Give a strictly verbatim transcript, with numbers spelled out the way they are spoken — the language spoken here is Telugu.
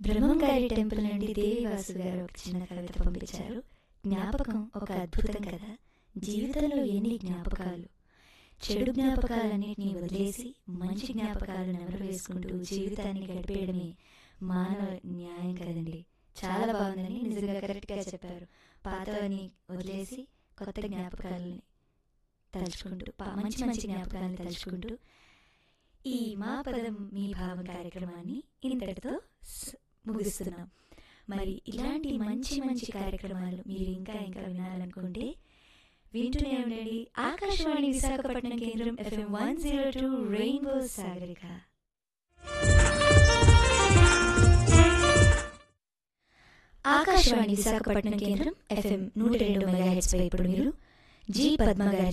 బ్రహ్మంగారి టెంపుల్ నుండి దేవివాసు గారు ఒక చిన్న కవిత పంపించారు. జ్ఞాపకం ఒక అద్భుతం కదా. జీవితంలో ఎన్ని జ్ఞాపకాలు. చెడు జ్ఞాపకాలన్నింటినీ వదిలేసి మంచి జ్ఞాపకాలు నెమరు వేసుకుంటూ జీవితాన్ని గడిపేయడమే మానవ న్యాయం కదండి. చాలా బాగుందని, నిజంగా కరెక్ట్గా చెప్పారు. పాతవని వదిలేసి కొత్త జ్ఞాపకాలని తలుచుకుంటూ ప- మంచి మంచి జ్ఞాపకాలని తలుచుకుంటూ ఈ మా పదం మీ భావం కార్యక్రమాన్ని ఇంతటితో స- ముగిస్తున్నాం. మరి ఇలాంటి మంచి మంచి కార్యక్రమాలు మీరు ఇంకా ఇంకా వినాలనుకుంటే వింటూనే ఉండండి. ఆకాశవాణి విశాఖపట్నం కేంద్రం FM one zero two rainbow Sagarika. Akashvani Visakhapatnam కేంద్రం ఎఫ్ఎం నూట రెండు మెగాహెర్ట్జ్ పై ఇప్పుడు మీరు జి పద్మ గారి